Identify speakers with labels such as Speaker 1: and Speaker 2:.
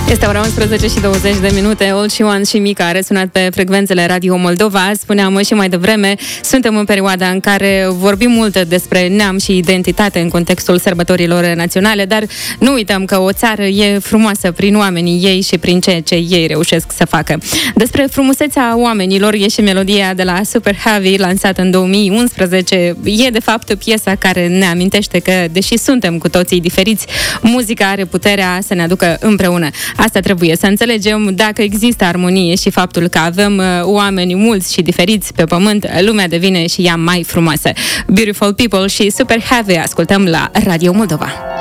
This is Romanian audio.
Speaker 1: Este ora 11 și 20 de minute. Old și One și Mica a resunat pe frecvențele Radio Moldova. Spuneam și mai devreme, suntem în perioada în care vorbim mult despre neam și identitate în contextul sărbătorilor naționale, dar nu uităm că o țară e frumoasă prin oamenii ei și prin ceea ce ei reușesc să facă. Despre frumusețea oamenilor e și melodia de la Super Heavy, lansată în 2011. E de fapt piesa care ne amintește că, deși suntem cu toții diferiți, muzica are puterea să ne aducă împreună. Asta trebuie să înțelegem. Dacă există armonie și faptul că avem oameni mulți și diferiți pe pământ, lumea devine și ea mai frumoasă. Beautiful People și Super Heavy ascultăm la Radio Moldova.